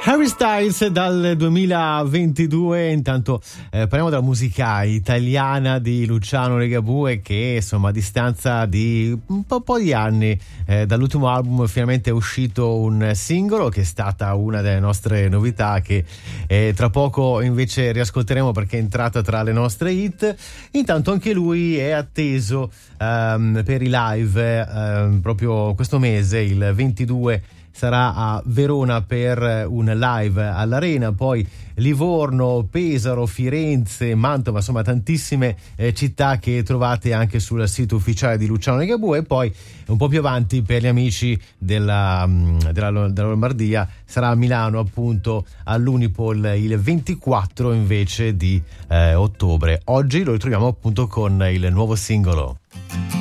Harry Styles dal 2022. Intanto parliamo della musica italiana di Luciano Ligabue, che insomma a distanza di un po' di anni dall'ultimo album finalmente è uscito un singolo, che è stata una delle nostre novità, che tra poco invece riascolteremo perché è entrata tra le nostre hit. Intanto anche lui è atteso per i live proprio questo mese, il 22 sarà a Verona per un live all'Arena, poi Livorno, Pesaro, Firenze, Mantova, insomma tantissime città che trovate anche sul sito ufficiale di Luciano Ligabue. E poi un po' più avanti, per gli amici della Lombardia, sarà a Milano appunto all'Unipol il 24 invece di ottobre. Oggi lo ritroviamo appunto con il nuovo singolo.